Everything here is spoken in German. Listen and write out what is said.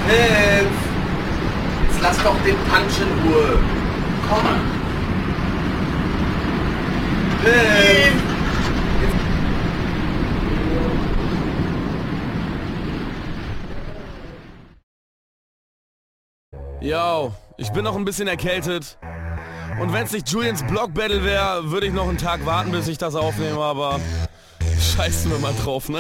Hilf! Jetzt lass doch den Punch in Ruhe. Komm. Hilf! Yo, ich bin noch ein bisschen erkältet. Und wenn es nicht Julians Block Battle wäre, würde ich noch einen Tag warten, bis ich das aufnehme, aber scheißen wir mal drauf, ne?